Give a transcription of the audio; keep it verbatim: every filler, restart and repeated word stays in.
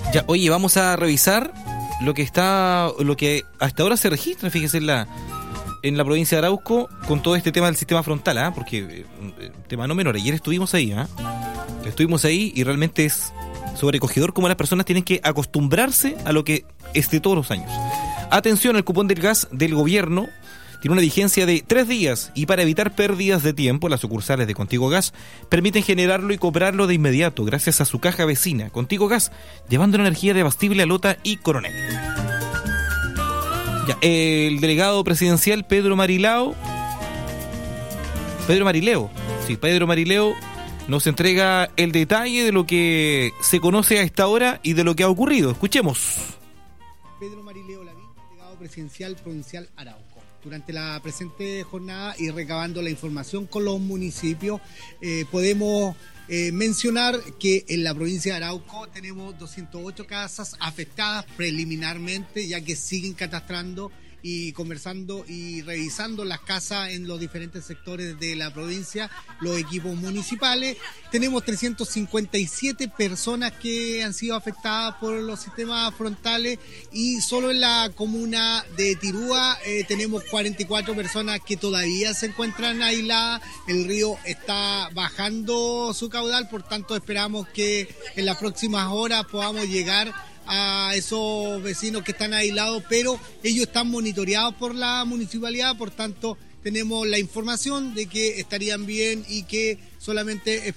Ya, oye, vamos a revisar lo que está, lo que hasta ahora se registra, fíjese, en la, en la provincia de Arauco, con todo este tema del sistema frontal, ¿ah? ¿eh? Porque eh, tema no menor, ayer estuvimos ahí, ¿ah? ¿eh? Estuvimos ahí y realmente es sobrecogedor cómo las personas tienen que acostumbrarse a lo que es de todos los años. Atención, el cupón del gas del gobierno tiene una vigencia de tres días y para evitar pérdidas de tiempo, las sucursales de Contigo Gas permiten generarlo y cobrarlo de inmediato gracias a su caja vecina, Contigo Gas, llevando la energía de Abastible a Lota y Coronel. Ya, el delegado presidencial Pedro Marilao, Pedro Marileo, sí, Pedro Marileo nos entrega el detalle de lo que se conoce a esta hora y de lo que ha ocurrido. Escuchemos. Pedro Marileo Lavín, delegado presidencial provincial Arauco. Durante la presente jornada y recabando la información con los municipios, eh, podemos eh, mencionar que en la provincia de Arauco tenemos doscientas ocho casas afectadas preliminarmente, ya que siguen catastrando y conversando y revisando las casas en los diferentes sectores de la provincia, los equipos municipales. Tenemos trescientas cincuenta y siete personas que han sido afectadas por los sistemas frontales y solo en la comuna de Tirúa eh, tenemos cuarenta y cuatro personas que todavía se encuentran aisladas. El río está bajando su caudal, por tanto esperamos que en las próximas horas podamos llegar a esos vecinos que están aislados, pero ellos están monitoreados por la municipalidad, por tanto tenemos la información de que estarían bien y que solamente